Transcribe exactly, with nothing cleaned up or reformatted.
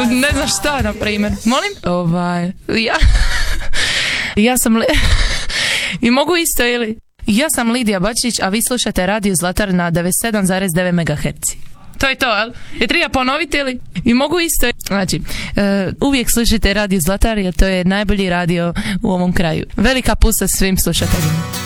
ne znaš šta, na primjer. Molim? Ovaj, ja... ja sam... Li... I mogu isto ili... Ja sam Lidija Bačić, a vi slušate Radio Zlatar na devedeset sedam zarez devet megaherca. To je to, jel? Je treba ponoviti ili? I mogu isto... Znači, uh, uvijek slušajte Radio Zlatar, jer to je najbolji radio u ovom kraju. Velika pusta svim slušateljima.